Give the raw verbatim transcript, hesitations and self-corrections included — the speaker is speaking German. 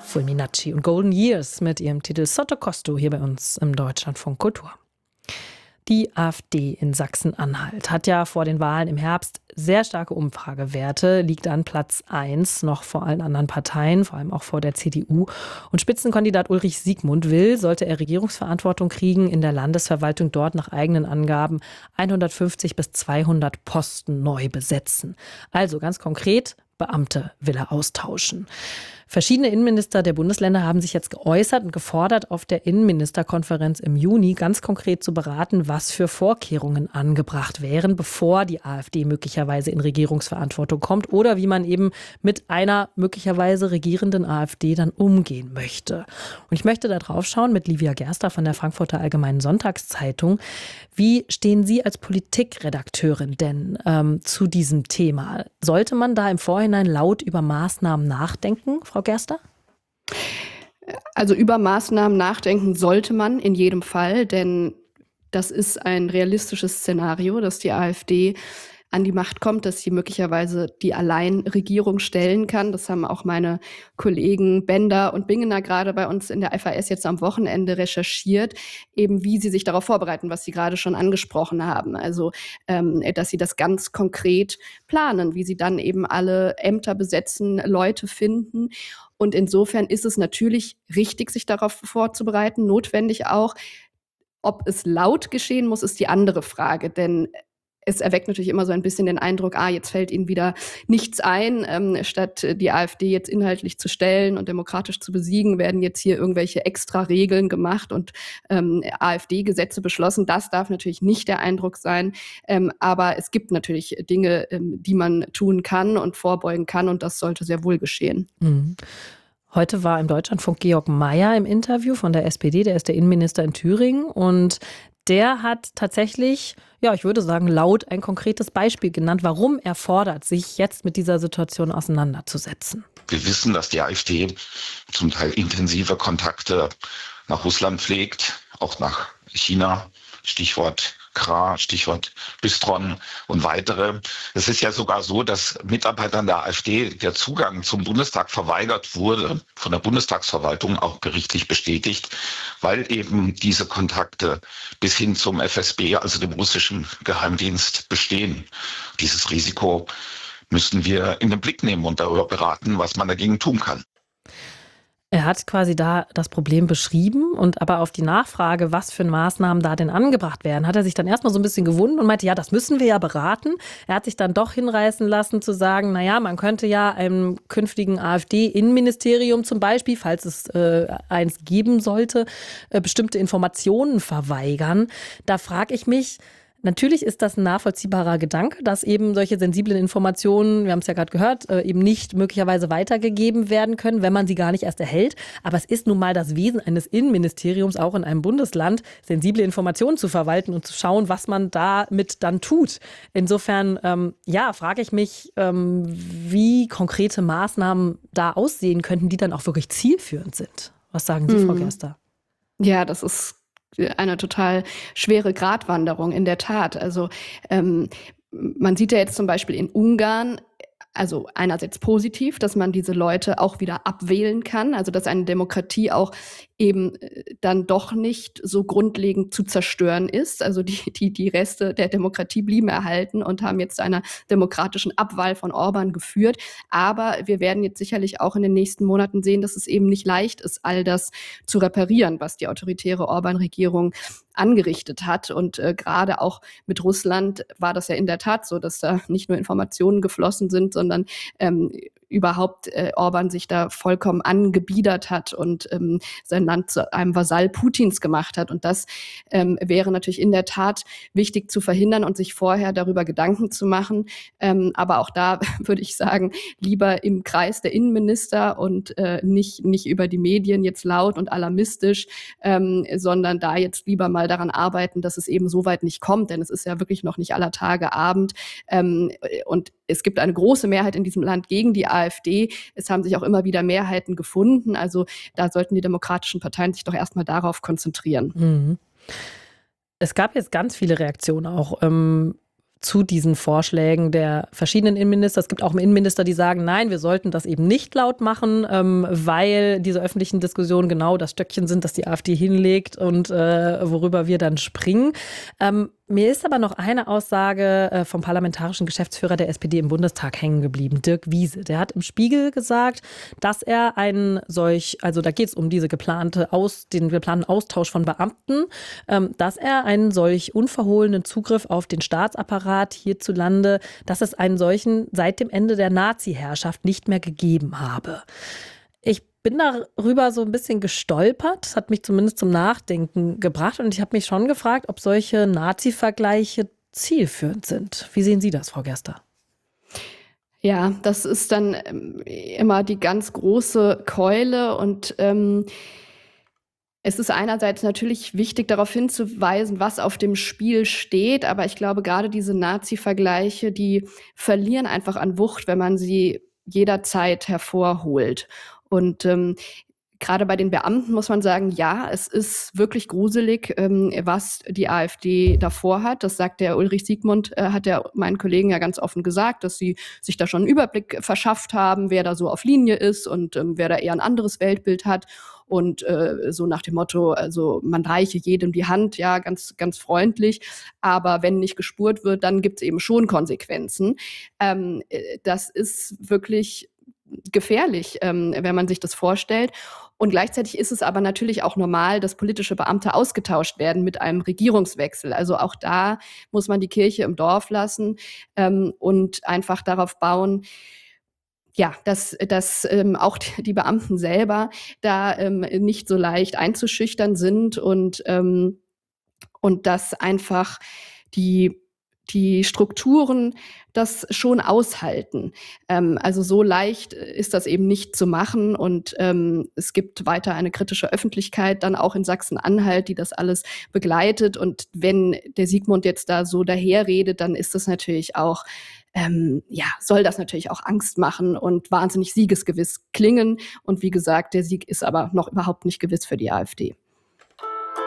Fulminacci und Golden Years mit ihrem Titel Sotto Costo hier bei uns im Deutschlandfunk Kultur. Die AfD in Sachsen-Anhalt hat ja vor den Wahlen im Herbst sehr starke Umfragewerte, liegt an Platz eins, noch vor allen anderen Parteien, vor allem auch vor der C D U. Und Spitzenkandidat Ulrich Siegmund will, sollte er Regierungsverantwortung kriegen, in der Landesverwaltung dort nach eigenen Angaben hundertfünfzig bis zweihundert Posten neu besetzen. Also ganz konkret, Beamte will er austauschen. Verschiedene Innenminister der Bundesländer haben sich jetzt geäußert und gefordert, auf der Innenministerkonferenz im Juni ganz konkret zu beraten, was für Vorkehrungen angebracht wären, bevor die AfD möglicherweise in Regierungsverantwortung kommt oder wie man eben mit einer möglicherweise regierenden AfD dann umgehen möchte. Und ich möchte da drauf schauen mit Livia Gerster von der Frankfurter Allgemeinen Sonntagszeitung. Wie stehen Sie als Politikredakteurin denn ähm, zu diesem Thema? Sollte man da im Vorhinein laut über Maßnahmen nachdenken, Frau Gerster? Also über Maßnahmen nachdenken sollte man in jedem Fall, denn das ist ein realistisches Szenario, dass die AfD an die Macht kommt, dass sie möglicherweise die Alleinregierung stellen kann. Das haben auch meine Kollegen Bender und Bingener gerade bei uns in der F A S jetzt am Wochenende recherchiert, eben wie sie sich darauf vorbereiten, was Sie gerade schon angesprochen haben. Also, ähm, dass sie das ganz konkret planen, wie sie dann eben alle Ämter besetzen, Leute finden. Und insofern ist es natürlich richtig, sich darauf vorzubereiten, notwendig auch. Ob es laut geschehen muss, ist die andere Frage, denn es erweckt natürlich immer so ein bisschen den Eindruck, ah, jetzt fällt ihnen wieder nichts ein. Ähm, statt die AfD jetzt inhaltlich zu stellen und demokratisch zu besiegen, werden jetzt hier irgendwelche extra Regeln gemacht und ähm, AfD-Gesetze beschlossen. Das darf natürlich nicht der Eindruck sein. Ähm, aber es gibt natürlich Dinge, ähm, die man tun kann und vorbeugen kann. Und das sollte sehr wohl geschehen. Mhm. Heute war im Deutschlandfunk Georg Mayer im Interview von der S P D, der ist der Innenminister in Thüringen und der hat tatsächlich, ja, ich würde sagen, laut ein konkretes Beispiel genannt, warum er fordert, sich jetzt mit dieser Situation auseinanderzusetzen. Wir wissen, dass die AfD zum Teil intensive Kontakte nach Russland pflegt, auch nach China, Stichwort Kra, Stichwort Bistron und weitere. Es ist ja sogar so, dass Mitarbeitern der AfD der Zugang zum Bundestag verweigert wurde, von der Bundestagsverwaltung auch gerichtlich bestätigt, weil eben diese Kontakte bis hin zum F S B, also dem russischen Geheimdienst, bestehen. Dieses Risiko müssen wir in den Blick nehmen und darüber beraten, was man dagegen tun kann. Er hat quasi da das Problem beschrieben und aber auf die Nachfrage, was für Maßnahmen da denn angebracht werden, hat er sich dann erstmal so ein bisschen gewundert und meinte, ja, das müssen wir ja beraten. Er hat sich dann doch hinreißen lassen zu sagen, naja, man könnte ja einem künftigen AfD-Innenministerium zum Beispiel, falls es äh, eins geben sollte, äh, bestimmte Informationen verweigern. Da frage ich mich, natürlich ist das ein nachvollziehbarer Gedanke, dass eben solche sensiblen Informationen, wir haben es ja gerade gehört, eben nicht möglicherweise weitergegeben werden können, wenn man sie gar nicht erst erhält. Aber es ist nun mal das Wesen eines Innenministeriums, auch in einem Bundesland, sensible Informationen zu verwalten und zu schauen, was man damit dann tut. Insofern, ähm, ja, frage ich mich, ähm, wie konkrete Maßnahmen da aussehen könnten, die dann auch wirklich zielführend sind. Was sagen Sie, mhm. Frau Gerster? Ja, das ist eine total schwere Gratwanderung, in der Tat. Also ähm, man sieht ja jetzt zum Beispiel in Ungarn, also einerseits positiv, dass man diese Leute auch wieder abwählen kann, also dass eine Demokratie auch eben dann doch nicht so grundlegend zu zerstören ist. Also die, die, die Reste der Demokratie blieben erhalten und haben jetzt zu einer demokratischen Abwahl von Orban geführt. Aber wir werden jetzt sicherlich auch in den nächsten Monaten sehen, dass es eben nicht leicht ist, all das zu reparieren, was die autoritäre Orban-Regierung angerichtet hat. Und äh, gerade auch mit Russland war das ja in der Tat so, dass da nicht nur Informationen geflossen sind, sondern ähm, überhaupt äh, Orban sich da vollkommen angebiedert hat und ähm, sein Land zu einem Vasall Putins gemacht hat. Und das ähm, wäre natürlich in der Tat wichtig zu verhindern und sich vorher darüber Gedanken zu machen. Ähm, aber auch da würde ich sagen, lieber im Kreis der Innenminister und äh, nicht, nicht über die Medien jetzt laut und alarmistisch, ähm, sondern da jetzt lieber mal daran arbeiten, dass es eben so weit nicht kommt. Denn es ist ja wirklich noch nicht aller Tage Abend. Ähm, und es gibt eine große Mehrheit in diesem Land gegen die AfD. Es haben sich auch immer wieder Mehrheiten gefunden. Also da sollten die demokratischen Parteien sich doch erstmal darauf konzentrieren. Mhm. Es gab jetzt ganz viele Reaktionen auch. Ähm zu diesen Vorschlägen der verschiedenen Innenminister. Es gibt auch Innenminister, die sagen, nein, wir sollten das eben nicht laut machen, ähm, weil diese öffentlichen Diskussionen genau das Stöckchen sind, das die AfD hinlegt und äh, worüber wir dann springen. Ähm, mir ist aber noch eine Aussage äh, vom parlamentarischen Geschäftsführer der S P D im Bundestag hängen geblieben, Dirk Wiese. Der hat im Spiegel gesagt, dass er einen solch, also da geht es um diese geplante Aus, den geplanten Austausch von Beamten, ähm, dass er einen solch unverhohlenen Zugriff auf den Staatsapparat hierzulande, dass es einen solchen seit dem Ende der Nazi-Herrschaft nicht mehr gegeben habe. Ich bin darüber so ein bisschen gestolpert. Das hat mich zumindest zum Nachdenken gebracht. Und ich habe mich schon gefragt, ob solche Nazi-Vergleiche zielführend sind. Wie sehen Sie das, Frau Gerster? Ja, das ist dann ähm, immer die ganz große Keule. Und ähm, es ist einerseits natürlich wichtig, darauf hinzuweisen, was auf dem Spiel steht. Aber ich glaube, gerade diese Nazi-Vergleiche, die verlieren einfach an Wucht, wenn man sie jederzeit hervorholt. Und ähm, gerade bei den Beamten muss man sagen, ja, es ist wirklich gruselig, ähm, was die AfD davor hat. Das sagt der Ulrich Siegmund, äh, hat der meinen Kollegen ja ganz offen gesagt, dass sie sich da schon einen Überblick verschafft haben, wer da so auf Linie ist und ähm, wer da eher ein anderes Weltbild hat. Und äh, so nach dem Motto, also man reiche jedem die Hand, ja, ganz, ganz freundlich. Aber wenn nicht gespurt wird, dann gibt es eben schon Konsequenzen. Ähm, das ist wirklich gefährlich, ähm, wenn man sich das vorstellt. Und gleichzeitig ist es aber natürlich auch normal, dass politische Beamte ausgetauscht werden mit einem Regierungswechsel. Also auch da muss man die Kirche im Dorf lassen ähm, und einfach darauf bauen, ja, dass, dass ähm, auch die Beamten selber da ähm, nicht so leicht einzuschüchtern sind und, ähm, und dass einfach die die Strukturen das schon aushalten. Ähm, also so leicht ist das eben nicht zu machen. Und ähm, es gibt weiter eine kritische Öffentlichkeit, dann auch in Sachsen-Anhalt, die das alles begleitet. Und wenn der Siegmund jetzt da so daherredet, dann ist das natürlich auch, ähm, ja, soll das natürlich auch Angst machen und wahnsinnig siegesgewiss klingen. Und wie gesagt, der Sieg ist aber noch überhaupt nicht gewiss für die AfD.